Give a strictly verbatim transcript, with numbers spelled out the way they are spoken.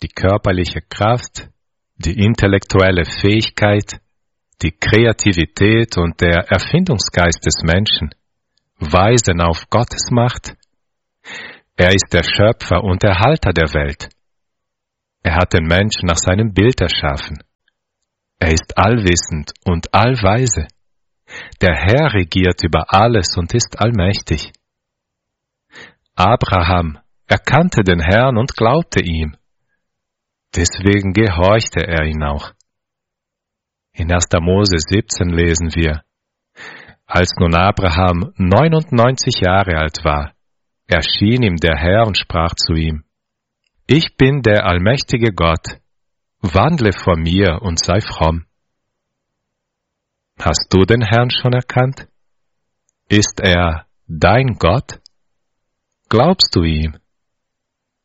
die körperliche Kraft, die intellektuelle Fähigkeit, die Kreativität und der Erfindungsgeist des Menschen weisen auf Gottes Macht. Er ist der Schöpfer und Erhalter der Welt. Er hat den Menschen nach seinem Bild erschaffen. Er ist allwissend und allweise. Der Herr regiert über alles und ist allmächtig. Abraham erkannte den Herrn und glaubte ihm. Deswegen gehorchte er ihm auch. In erster Mose siebzehn lesen wir: Als nun Abraham neunundneunzig Jahre alt war, erschien ihm der Herr und sprach zu ihm: Ich bin der allmächtige Gott, wandle vor mir und sei fromm. Hast du den Herrn schon erkannt? Ist er dein Gott? Glaubst du ihm?